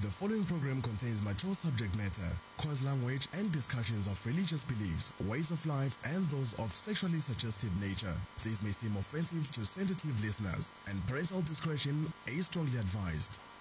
The following program contains mature subject matter, coarse language, and discussions of religious beliefs, ways of life, and those of sexually suggestive nature. This may seem offensive to sensitive listeners, and parental discretion is strongly advised.